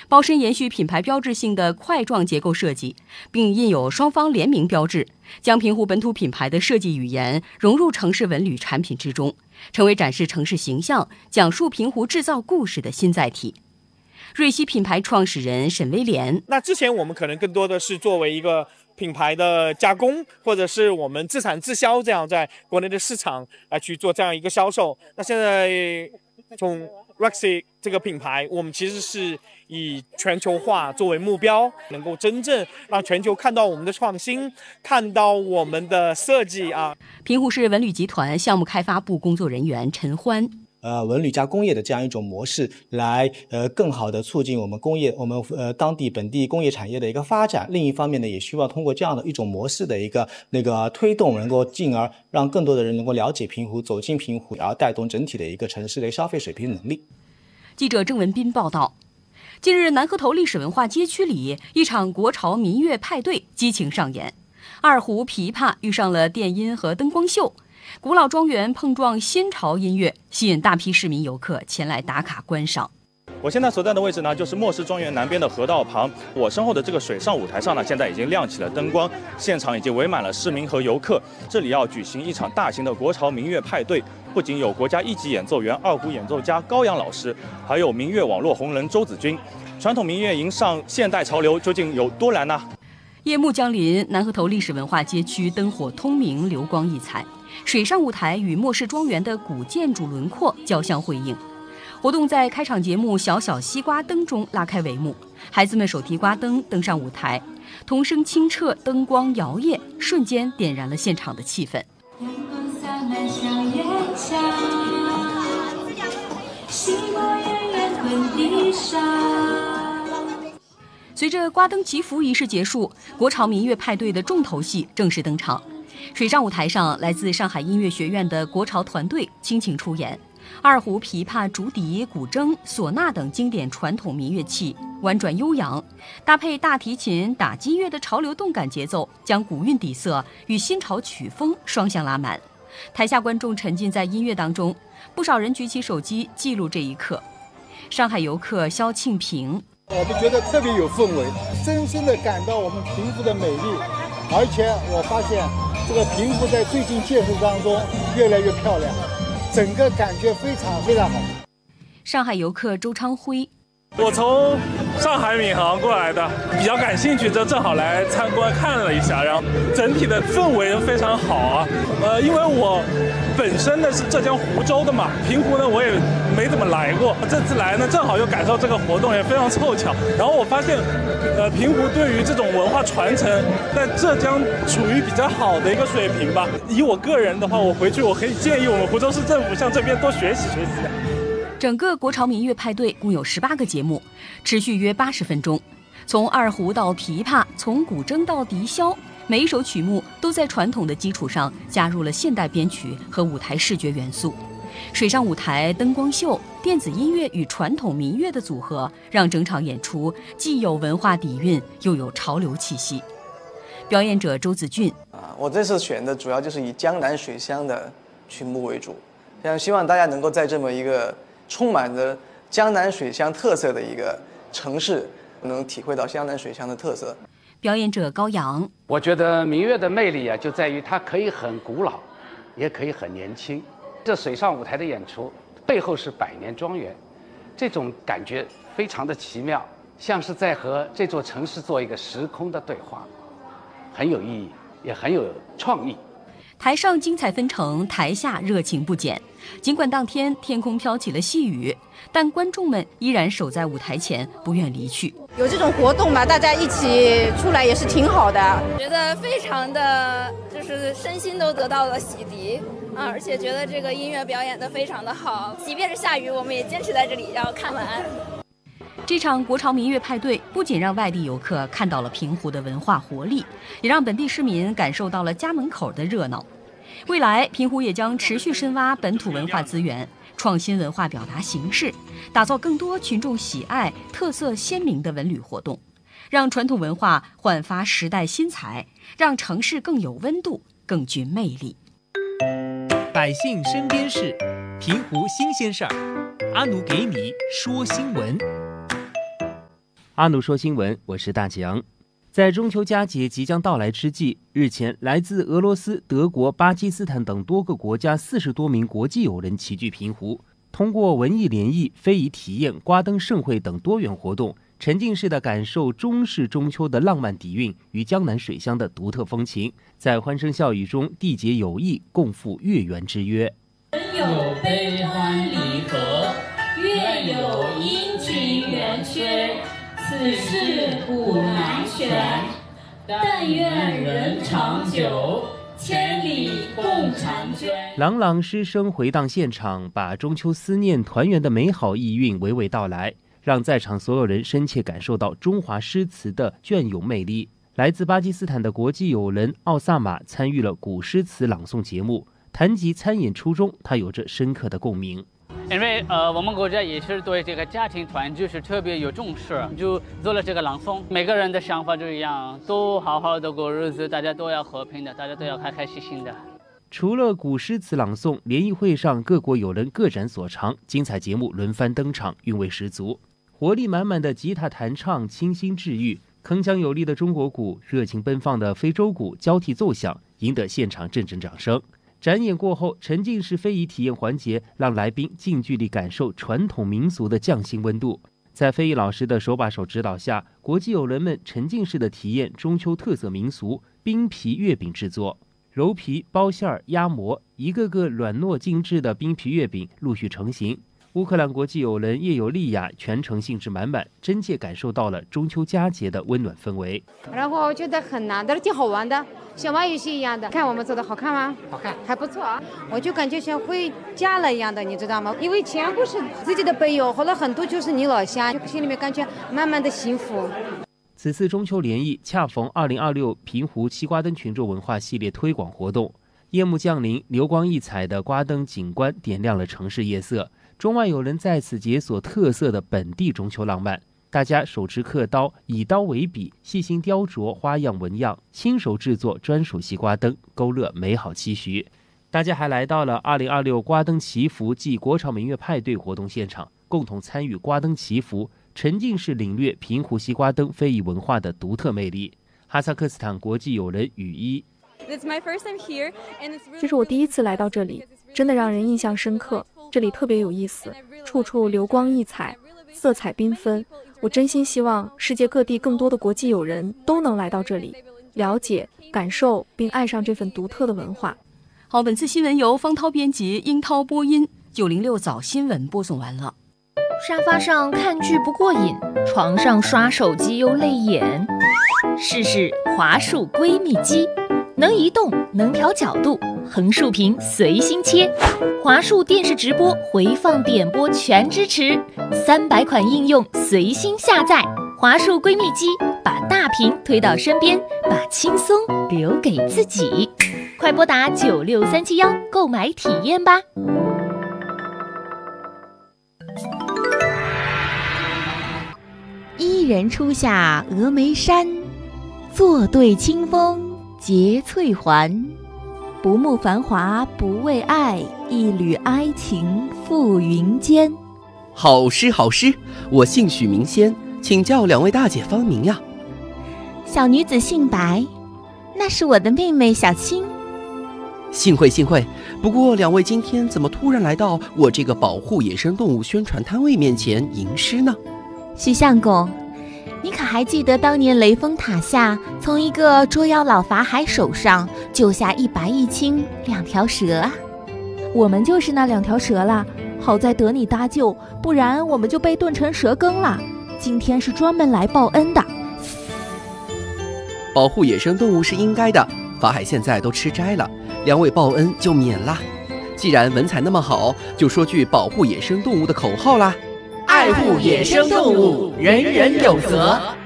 包身延续品牌标志性的块状结构设计，并印有双方联名标志，将平湖本土品牌的设计语言融入城市文旅产品之中，成为展示城市形象、讲述平湖制造故事的新载体。瑞希品牌创始人沈威廉： 那之前我们可能更多的是作为一个品牌的加工，或者是我们自产自销，这样在国内的市场来去做这样一个销售。那现在从 Rexy 这个品牌，我们其实是以全球化作为目标，能够真正让全球看到我们的创新，看到我们的设计啊。 平湖市文旅集团项目开发部工作人员陈欢： 文旅加工业的这样一种模式，来更好的促进我们当地本地工业产业的一个发展。另一方面呢，也希望通过这样的一种模式的一个推动，能够进而让更多的人能够了解平湖、走进平湖，而带动整体的一个城市的消费水平能力。 记者郑文斌报道。近日，南河头历史文化街区里，一场国潮民乐派对激情上演，二胡、琵琶遇上了电音和灯光秀，古老庄园碰撞新潮音乐，吸引大批市民游客前来打卡观赏。 我现在所在的位置呢，就是莫氏庄园南边的河道旁。我身后的这个水上舞台上呢，现在已经亮起了灯光，现场已经围满了市民和游客。这里要举行一场大型的国潮民乐派对，不仅有国家一级演奏员、二胡演奏家高阳老师，还有民乐网络红人周子君。传统民乐迎上现代潮流，究竟有多难呢？ 夜幕降临，南河头历史文化街区灯火通明，流光溢彩，水上舞台与莫氏庄园的古建筑轮廓交相辉映。活动在开场节目小小西瓜灯中拉开帷幕，孩子们手提瓜灯登上舞台，童声清澈，灯光摇曳，瞬间点燃了现场的气氛。阳光洒满小叶墙，西瓜圆圆滚地上。随着瓜灯祈福仪式结束，国潮民乐派对的重头戏正式登场。水上舞台上，来自上海音乐学院的国潮团队倾情出演，二胡、琵琶、竹笛、古筝、唢呐等经典传统民乐器婉转悠扬，搭配大提琴、打击乐的潮流动感节奏，将古韵底色与新潮曲风双向拉满。台下观众沉浸在音乐当中，不少人举起手机记录这一刻。上海游客肖庆平： 我们觉得特别有氛围，深深地感到我们平湖的美丽，而且我发现这个平湖在最近建设当中越来越漂亮，整个感觉非常非常好。 上海游客周昌辉： 我从上海闵行过来的，比较感兴趣，就正好来参观看了一下，然后整体的氛围非常好啊。因为我本身呢是浙江湖州的嘛，平湖呢我也没怎么来过，这次来呢正好又赶上这个活动，也非常凑巧。然后我发现，平湖对于这种文化传承，在浙江处于比较好的一个水平吧。以我个人的话，我回去我可以建议我们湖州市政府向这边多学习学习。 整个国潮民乐派对共有18个节目，持续约80分钟。从二胡到琵琶，从古筝到笛箫，每一首曲目都在传统的基础上加入了现代编曲和舞台视觉元素。水上舞台、灯光秀、电子音乐与传统民乐的组合，让整场演出既有文化底蕴，又有潮流气息。表演者周子俊： 我这次选的主要就是以江南水乡的曲目为主，非常希望大家能够在这么一个充满着江南水乡特色的一个城市，能体会到江南水乡的特色。 表演者高阳： 我觉得民乐的魅力啊，就在于它可以很古老，也可以很年轻。这水上舞台的演出背后是百年庄园，这种感觉非常的奇妙，像是在和这座城市做一个时空的对话，很有意义，也很有创意。 台上精彩纷呈，台下热情不减。尽管当天天空飘起了细雨，但观众们依然守在舞台前，不愿离去。 有这种活动吧，大家一起出来也是挺好的， 觉得非常的就是身心都得到了洗涤啊，而且觉得这个音乐表演得非常的好，即便是下雨，我们也坚持在这里要看完。 这场国潮民乐派对不仅让外地游客看到了平湖的文化活力，也让本地市民感受到了家门口的热闹。未来，平湖也将持续深挖本土文化资源，创新文化表达形式，打造更多群众喜爱、特色鲜明的文旅活动，让传统文化焕发时代新彩，让城市更有温度、更具魅力。 百姓身边事，平湖新鲜事儿，阿奴给你说新闻。 阿努说新闻，我是大强。在中秋佳节即将到来之际，日前来自俄罗斯、德国、巴基斯坦等多个国家40多名国际友人齐聚平湖，通过文艺联谊、非遗体验、刮灯盛会等多元活动，沉浸式的感受中式中秋的浪漫底蕴与江南水乡的独特风情，在欢声笑语中缔结友谊，共赴月圆之约。 有悲欢离合，月有阴晴圆缺，此事古难全。但愿人长久，千里共婵娟。 朗朗诗声回荡现场，把中秋思念团圆的美好意蕴娓娓道来，让在场所有人深切感受到中华诗词的隽永魅力。来自巴基斯坦的国际友人奥萨马参与了古诗词朗诵节目，谈及参演初衷，他有着深刻的共鸣。 因为我们国家也是对这个家庭团聚是特别有重视，就做了这个朗诵。每个人的想法都一样，都好好的过日子，大家都要和平的，大家都要开开心心的。 除了古诗词朗诵，联谊会上各国友人各展所长，精彩节目轮番登场，韵味十足。活力满满的吉他弹唱，清新治愈；铿锵有力的中国鼓，热情奔放的非洲鼓交替奏响，赢得现场阵阵掌声。展演过后，沉浸式非遗体验环节让来宾近距离感受传统民俗的匠心温度。在非遗老师的手把手指导下，国际友人们沉浸式的体验中秋特色民俗冰皮月饼制作。揉皮、包馅儿、压模，一个个软糯精致的冰皮月饼陆续成型。乌克兰国际友人叶尤利亚全程兴致满满，真切感受到了中秋佳节的温暖氛围。 然后我觉得很难，但是挺好玩的，像玩游戏一样的。看我们做的好看吗？好看，还不错啊。我就感觉像回家了一样的，你知道吗？因为前不是自己的朋友，后来很多就是你老乡，就心里面感觉满满的幸福。 此次中秋联谊恰逢2026平湖西瓜灯群众文化系列推广活动，夜幕降临，流光溢彩的瓜灯景观点亮了城市夜色。中外友人在此解锁特色的本地中秋浪漫，大家手持刻刀，以刀为笔，细心雕琢花样纹样，亲手制作专属西瓜灯，勾勒美好期许。大家还来到了2026瓜灯祈福暨国潮明月派对活动现场，共同参与瓜灯祈福，沉浸式领略平湖西瓜灯非遗文化的独特魅力。哈萨克斯坦国际友人雨一， 这是我第一次来到这里，真的让人印象深刻。这里特别有意思，处处流光溢彩，色彩缤纷。我真心希望世界各地更多的国际友人都能来到这里，了解、感受并爱上这份独特的文化。 好，本次新闻由方涛编辑，英涛播音，906早新闻播送完了。 沙发上看剧不过瘾，床上刷手机又累眼，试试华数闺蜜机，能移动，能调角度，横竖屏随心切，华数电视直播、回放点播全支持，300款应用随心下载。华数闺蜜机，把大屏推到身边，把轻松留给自己。快拨打96371购买体验吧。一人初下峨眉山，坐对清风结翠环。不慕繁华不为爱，一缕哀情付云间。 好诗好诗，我姓许名仙，请教两位大姐芳名呀？ 小女子姓白，那是我的妹妹小青。 幸会幸会，不过两位今天怎么突然来到我这个保护野生动物宣传摊位面前吟诗呢？ 许相公，你可还记得当年雷峰塔下从一个捉妖老法海手上救下一白一青2条蛇啊？我们就是那2条蛇啦，好在得你搭救，不然我们就被炖成蛇羹了。今天是专门来报恩的。 保护野生动物是应该的，法海现在都吃斋了，两位报恩就免啦。既然文采那么好，就说句保护野生动物的口号啦： 爱护野生动物，人人有责。